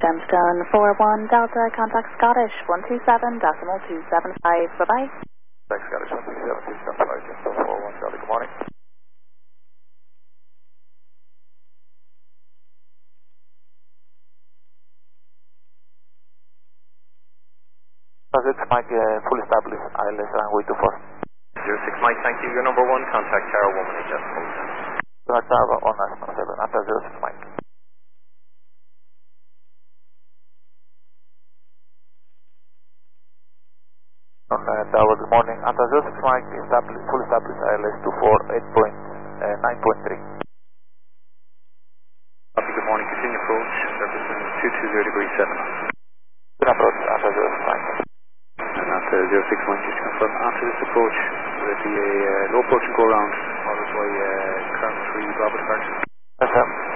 Gemstone 41 Delta, contact Scottish 127.275. Bye-bye. Contact Scottish 127.275, Gemstone 41 Delta, good morning. That's Mike, full established, ILS runway 24. 06 Mike, thank you. Your number 1, contact Tower 1 when just moved. Contact Tower 1 National 7, after 06 Mike. On Tower, good morning. After 06 Mike, full established ILS 24, 9.3. Copy, good morning. Continue approach, surfacing 220 degrees 7. Good approach, after 06 Mike. And after 06 Mike, just confirm, after this approach, will it be a low approach and go around, followed by current 3 Bravo departure? Yes, sir.